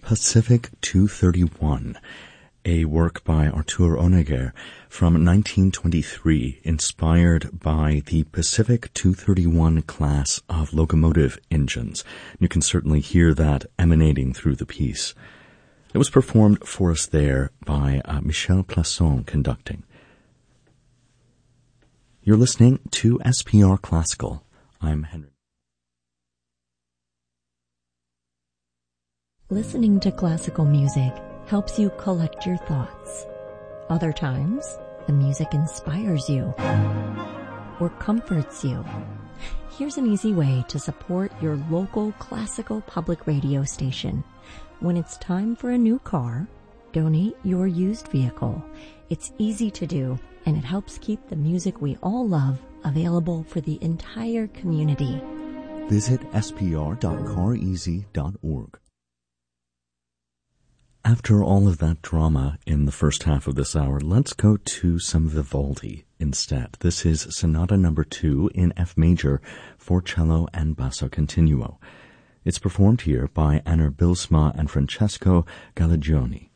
Pacific 231, a work by Arthur Honegger from 1923, inspired by the Pacific 231 class of locomotive engines. You can certainly hear that emanating through the piece. It was performed for us there by Michel Plasson conducting. You're listening to SPR Classical. I'm Henry. Listening to classical music helps you collect your thoughts. Other times, the music inspires you or comforts you. Here's an easy way to support your local classical public radio station. When it's time for a new car, donate your used vehicle. It's easy to do, and it helps keep the music we all love available for the entire community. Visit spr.careasy.org. After all of that drama in the first half of this hour, let's go to some Vivaldi instead. This is Sonata No. 2 in F major for cello and basso continuo. It's performed here by Anna Bilsma and Francesco Galigioni.